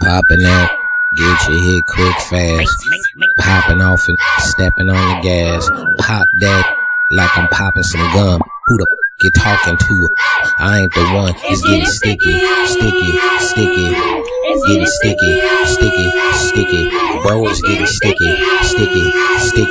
Popping that, get your hit quick fast. Popping off and stepping on the gas. Pop that like I'm popping some gum. Who the you talking to? I ain't the one. It's getting sticky, sticky, sticky. Getting sticky, sticky, sticky. Bro, it's getting sticky, sticky, sticky.